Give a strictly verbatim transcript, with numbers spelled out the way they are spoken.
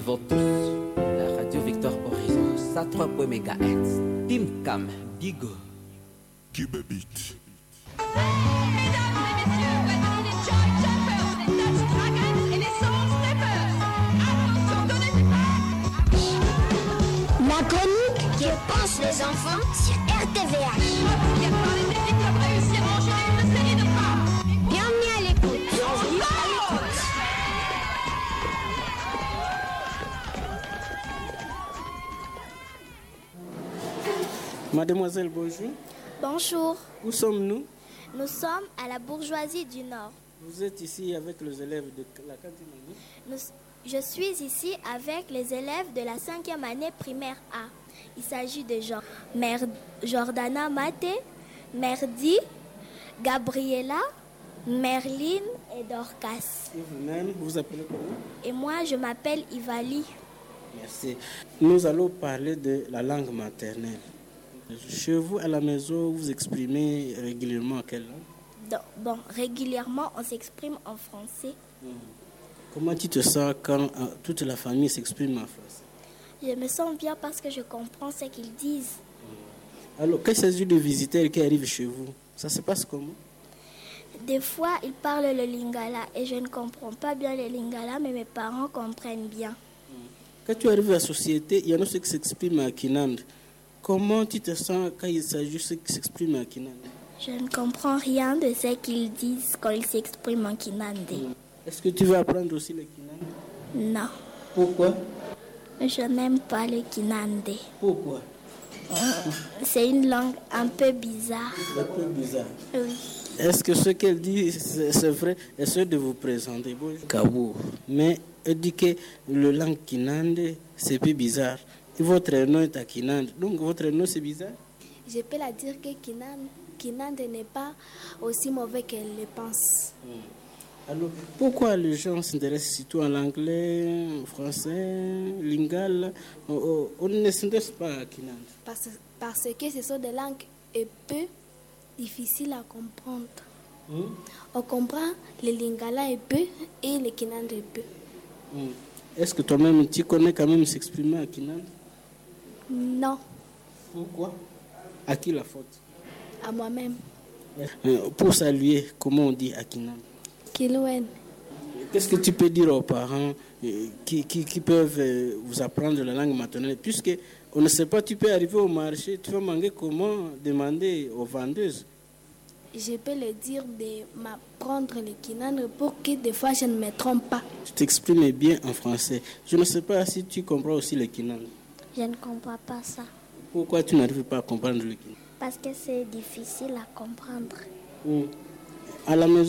vivons tous. La radio Victor Horizon, cent trois point mégahertz. Tim Cam, Bigo. Cuba Beat. La chronique que pensent les enfants sur R T V H. Bienvenue à l'écoute. Bienvenue à l'écoute. Mademoiselle, bonjour. Bonjour. Où sommes-nous? Nous sommes à la bourgeoisie du Nord. Vous êtes ici avec les élèves de la quatrième année? Nous, je suis ici avec les élèves de la cinquième année primaire A. Il s'agit de Jean, Mère Jordana Maté, Merdi, Gabriela, Merline et Dorcas. Et vous-même, vous vous appelez comment? Et moi, je m'appelle Ivali. Merci. Nous allons parler de la langue maternelle. Chez vous, à la maison, vous exprimez régulièrement quelle langue? Donc, bon, régulièrement, on s'exprime en français. Mmh. Comment tu te sens quand euh, toute la famille s'exprime en français? Je me sens bien parce que je comprends ce qu'ils disent. Mmh. Alors, quand il s'agit de visiteurs qui arrivent chez vous, ça se passe comment? Des fois, ils parlent le lingala et je ne comprends pas bien le lingala, mais mes parents comprennent bien. Mmh. Quand tu arrives à la société, il y en a ceux qui s'expriment à Kinand. Comment tu te sens quand il s'agit de ceux qui s'expriment en Kinand? Je ne comprends rien de ce qu'ils disent quand ils s'expriment en Kinande. Est-ce que tu veux apprendre aussi le Kinande? Non. Pourquoi? Je n'aime pas le Kinande. Pourquoi? C'est une langue un peu bizarre. Un peu bizarre. Oui. Est-ce que ce qu'elle dit, c'est vrai? Essayez de vous présenter. Bonjour. Kabou. Mais elle dit que le langue Kinande, c'est plus bizarre. Votre nom est à Kinande. Donc votre nom, c'est bizarre? Je peux la dire que Kinande, Kinande n'est pas aussi mauvais qu'elle le pense. Hmm. Alors, pourquoi les gens s'intéressent surtout à l'anglais, au français, lingala? On, on ne s'intéresse pas à Kinande. Parce, parce que ce sont des langues un peu difficiles à comprendre. Hmm. On comprend le lingala un peu et le Kinande un peu. Hmm. Est-ce que toi-même, tu connais quand même s'exprimer à Kinande? Non. Pourquoi? À qui la faute? À moi-même. Euh, pour saluer, comment on dit à Kinande? Kilouen. Qu'est-ce que tu peux dire aux parents euh, qui, qui, qui peuvent euh, vous apprendre la langue maternelle? Puisque on ne sait pas, tu peux arriver au marché, tu vas manger comment? Demander aux vendeuses. Je peux le dire de m'apprendre le Kinande pour que des fois je ne me trompe pas. Tu t'exprimes bien en français. Je ne sais pas si tu comprends aussi le Kinande. Je ne comprends pas ça. Pourquoi tu n'arrives pas à comprendre le Kinande? Parce que c'est difficile à comprendre. Mmh. À la maison,